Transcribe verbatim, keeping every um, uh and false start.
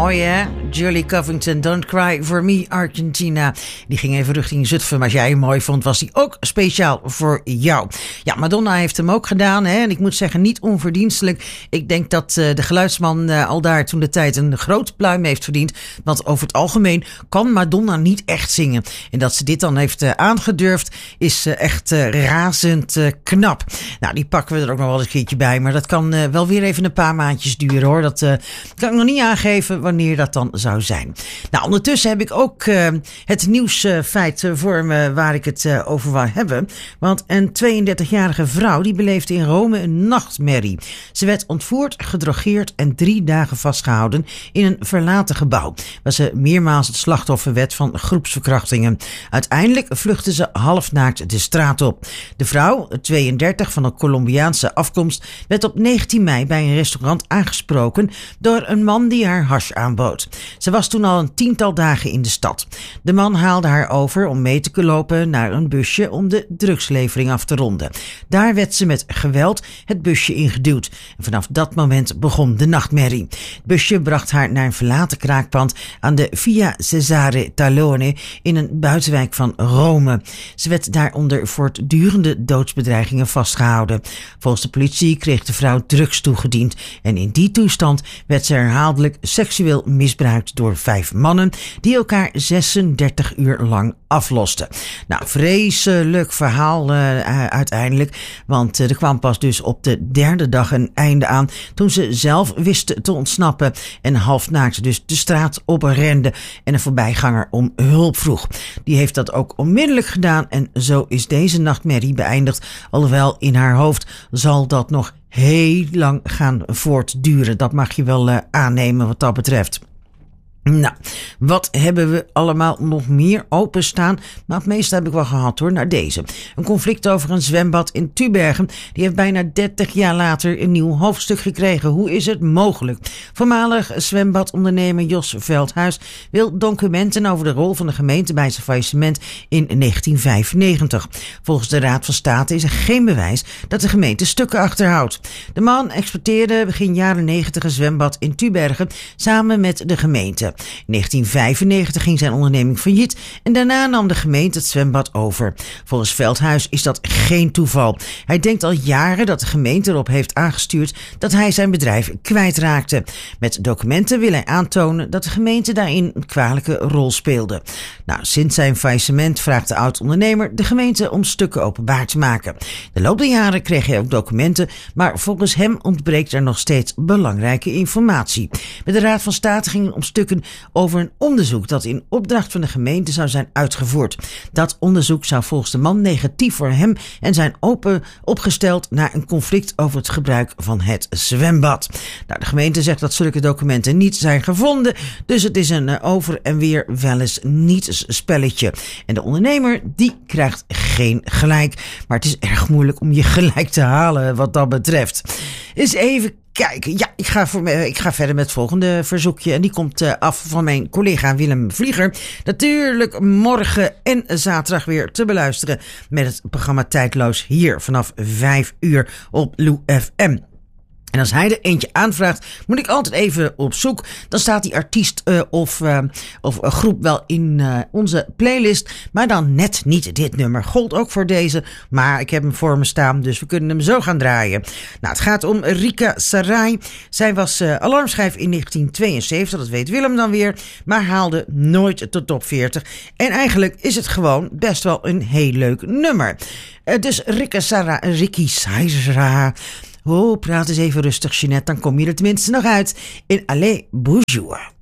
Mooi hè? Julie Covington, Don't Cry For Me, Argentina. Die ging even richting Zutphen, maar als jij hem mooi vond, was die ook speciaal voor jou. Ja, Madonna heeft hem ook gedaan hè? En ik moet zeggen, niet onverdienstelijk. Ik denk dat uh, de geluidsman uh, al daar toen de tijd een groot pluim heeft verdiend. Want over het algemeen kan Madonna niet echt zingen. En dat ze dit dan heeft uh, aangedurfd, is uh, echt uh, razend uh, knap. Nou, die pakken we er ook nog wel eens een keertje bij. Maar dat kan uh, wel weer even een paar maandjes duren hoor. Dat uh, kan ik nog niet aangeven wanneer dat dan zou zijn. Nou, ondertussen heb ik ook uh, het nieuwsfeit uh, voor me waar ik het uh, over wil hebben. Want een tweeëndertigjarige vrouw die beleefde in Rome een nachtmerrie. Ze werd ontvoerd, gedrogeerd en drie dagen vastgehouden in een verlaten gebouw, waar ze meermaals het slachtoffer werd van groepsverkrachtingen. Uiteindelijk vluchtte ze halfnaakt de straat op. De vrouw, tweeëndertig, van een Colombiaanse afkomst, werd op negentien mei bij een restaurant aangesproken door een man die haar hash aanbood. Ze was toen al een tiental dagen in de stad. De man haalde haar over om mee te lopen naar een busje om de drugslevering af te ronden. Daar werd ze met geweld het busje ingeduwd. En vanaf dat moment begon de nachtmerrie. Het busje bracht haar naar een verlaten kraakpand aan de Via Cesare Talone in een buitenwijk van Rome. Ze werd daar onder voortdurende doodsbedreigingen vastgehouden. Volgens de politie kreeg de vrouw drugs toegediend en in die toestand werd ze herhaaldelijk seksueel misbruikt door vijf mannen die elkaar zesendertig uur lang aflosten. Nou, vreselijk verhaal uh, uiteindelijk, want uh, er kwam pas dus op de derde dag een einde aan toen ze zelf wist te ontsnappen en halfnaakt dus de straat op rende en een voorbijganger om hulp vroeg. Die heeft dat ook onmiddellijk gedaan en zo is deze nachtmerrie beëindigd, alhoewel in haar hoofd zal dat nog heel lang gaan voortduren. Dat mag je wel uh, aannemen wat dat betreft. Nou, wat hebben we allemaal nog meer openstaan? Maar het meeste heb ik wel gehad hoor, naar deze. Een conflict over een zwembad in Tubergen. Die heeft bijna dertig jaar later een nieuw hoofdstuk gekregen. Hoe is het mogelijk? Voormalig zwembadondernemer Jos Veldhuis wil documenten over de rol van de gemeente bij zijn faillissement in negentien vijfennegentig. Volgens de Raad van State is er geen bewijs dat de gemeente stukken achterhoudt. De man exporteerde begin jaren negentig een zwembad in Tubergen samen met de gemeente. In negentien vijfennegentig ging zijn onderneming failliet en daarna nam de gemeente het zwembad over. Volgens Veldhuis is dat geen toeval. Hij denkt al jaren dat de gemeente erop heeft aangestuurd dat hij zijn bedrijf kwijtraakte. Met documenten wil hij aantonen dat de gemeente daarin een kwalijke rol speelde. Nou, sinds zijn faillissement vraagt de oud-ondernemer de gemeente om stukken openbaar te maken. De loop der jaren kreeg hij ook documenten, maar volgens hem ontbreekt er nog steeds belangrijke informatie. Met de Raad van State ging het om stukken over een onderzoek dat in opdracht van de gemeente zou zijn uitgevoerd. Dat onderzoek zou volgens de man negatief voor hem en zijn open opgesteld naar een conflict over het gebruik van het zwembad. Nou, de gemeente zegt dat zulke documenten niet zijn gevonden, dus het is een over en weer wel eens niet spelletje. En de ondernemer die krijgt geen gelijk, maar het is erg moeilijk om je gelijk te halen wat dat betreft. Eens even kijken. Ja, ik ga, voor, ik ga verder met het volgende verzoekje. En die komt uh, af van mijn collega Willem Vlieger. Natuurlijk morgen en zaterdag weer te beluisteren met het programma Tijdloos hier vanaf vijf uur op Lou F M. En als hij er eentje aanvraagt, moet ik altijd even op zoek. Dan staat die artiest uh, of, uh, of een groep wel in uh, onze playlist. Maar dan net niet dit nummer. Gold ook voor deze. Maar ik heb hem voor me staan, dus we kunnen hem zo gaan draaien. Nou, het gaat om Rika Sarai. Zij was uh, alarmschijf in negentien tweeënzeventig. Dat weet Willem dan weer. Maar haalde nooit de top veertig. En eigenlijk is het gewoon best wel een heel leuk nummer. Uh, dus Rika Sarai, Ricky Saira. Oh, praat eens even rustig, Jeanette, dan kom je er tenminste nog uit in Allez, bonjour.